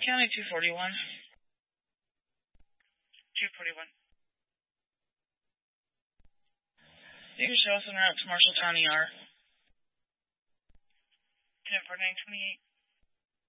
County 241. 241. You can show us en route to Marshall County R. 104928.